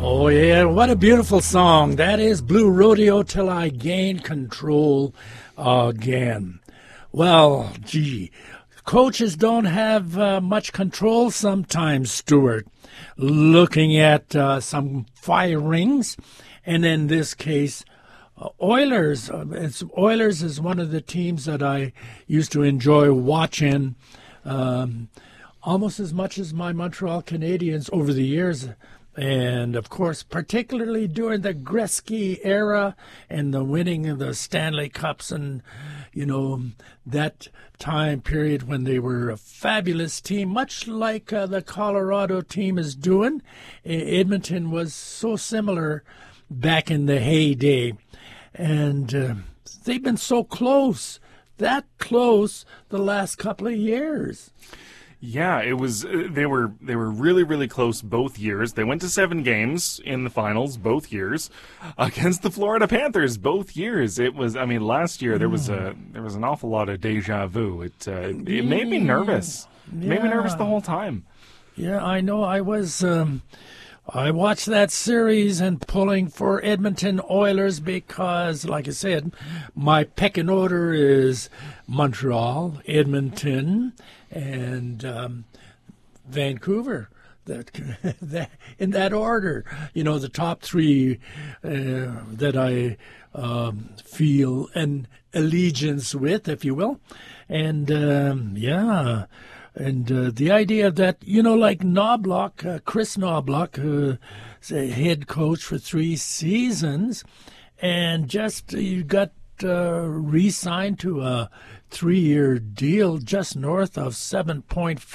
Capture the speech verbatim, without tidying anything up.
Oh, yeah, what a beautiful song. That is Blue Rodeo Till I Gain Control Again. Well, gee, coaches don't have uh, much control sometimes, Stuart. Looking at uh, some firings, and in this case, uh, Oilers. Uh, it's, Oilers is one of the teams that I used to enjoy watching um, almost as much as my Montreal Canadiens over the years. And, of course, particularly during the Gretzky era and the winning of the Stanley Cups and, you know, that time period when they were a fabulous team, much like uh, the Colorado team is doing. Edmonton was so similar back in the heyday. And uh, they've been so close, that close the last couple of years. Yeah, it was. Uh, they were they were really really close both years. They went to seven games in the finals both years against the Florida Panthers both years. It was. I mean, last year there was a there was an awful lot of deja vu. It uh, it made me nervous. It made me nervous the whole time. Yeah, I know. I was. Um, I watched that series and pulling for Edmonton Oilers because, like I said, my pecking order is Montreal, Edmonton, and um, Vancouver. That, that in that order, you know, the top three uh, that I um, feel an allegiance with, if you will, and um, yeah. And uh, the idea that, you know, like Knobloch, uh, Chris Knobloch, who is a head coach for three seasons, and just uh, you got uh, re-signed to a three-year deal just north of seven point five